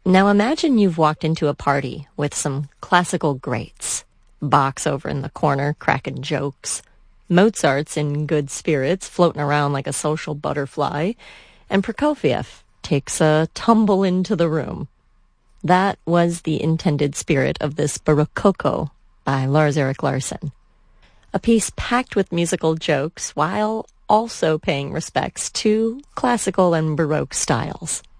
Now imagine you've walked into a party with some classical greats. Bach's over in the corner cracking jokes. Mozart's in good spirits, floating around like a social butterfly. And Prokofiev takes a tumble into the room. That was the intended spirit of this Barococo by Lars-Erik Larsson. A piece packed with musical jokes while also paying respects to classical and Baroque styles.